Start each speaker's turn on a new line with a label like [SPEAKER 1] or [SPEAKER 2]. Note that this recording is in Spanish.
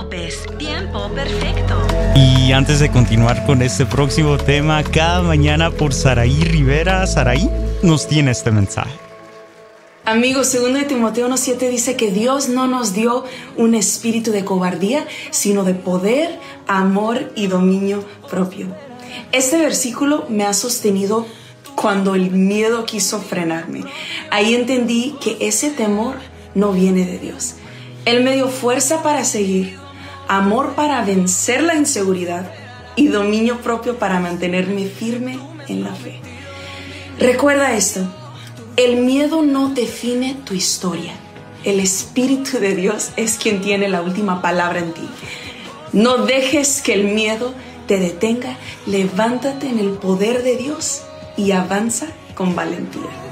[SPEAKER 1] López, tiempo perfecto.
[SPEAKER 2] Y antes de continuar con este próximo tema, cada mañana por Saraí Rivera. Saraí nos tiene este mensaje.
[SPEAKER 3] Amigos, 2 de Timoteo 1:7 dice que Dios no nos dio un espíritu de cobardía, sino de poder, amor y dominio propio. Este versículo me ha sostenido cuando el miedo quiso frenarme. Ahí entendí que ese temor no viene de Dios. Él me dio fuerza para seguir, amor para vencer la inseguridad y dominio propio para mantenerme firme en la fe. Recuerda esto, el miedo no define tu historia. El Espíritu de Dios es quien tiene la última palabra en ti. No dejes que el miedo te detenga, levántate en el poder de Dios y avanza con valentía.